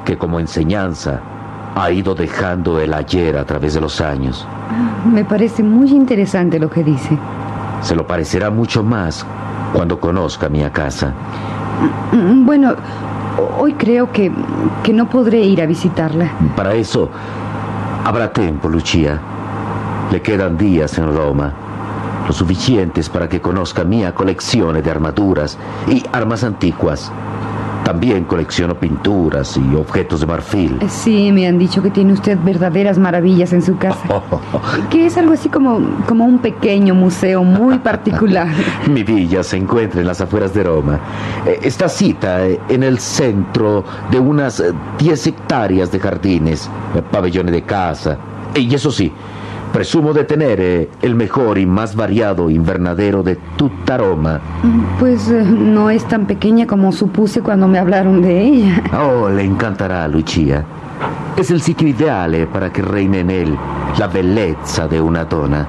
que como enseñanza ha ido dejando el ayer a través de los años. Me parece muy interesante lo que dice. Se lo parecerá mucho más cuando conozca mi casa. Bueno, hoy creo que no podré ir a visitarla. Para eso habrá tiempo, Lucia. Le quedan días en Roma, lo suficientes para que conozca mi colección de armaduras y armas antiguas. También colecciono pinturas y objetos de marfil. Sí, me han dicho que tiene usted verdaderas maravillas en su casa. Que es algo así como un pequeño museo muy particular. Mi villa se encuentra en las afueras de Roma. Está cita en el centro de unas 10 hectáreas de jardines, pabellones de casa. Y eso sí, presumo de tener el mejor y más variado invernadero de tutta Roma. Pues no es tan pequeña como supuse cuando me hablaron de ella. Oh, le encantará, Lucia. Es el sitio ideal para que reine en él la belleza de una donna.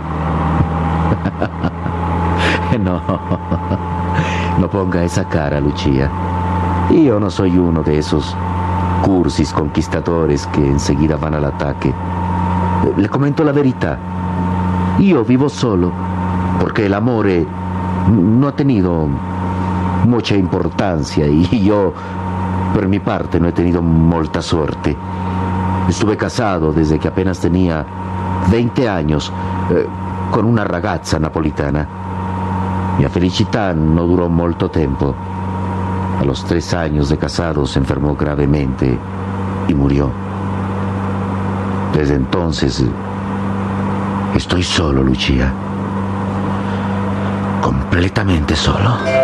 No ponga esa cara, Lucia. Yo no soy uno de esos cursis conquistadores que enseguida van al ataque. Le comento la verità. Io vivo solo porque el amor no ha tenido mucha importancia y yo, por mi parte, no he tenido molta suerte. Estuve casado desde que apenas tenía 20 años con una ragazza napolitana. Mia felicità no duró molto tempo. A los 3 años de casado se enfermó gravemente y murió. Desde entonces estoy solo, Lucia. Completamente solo.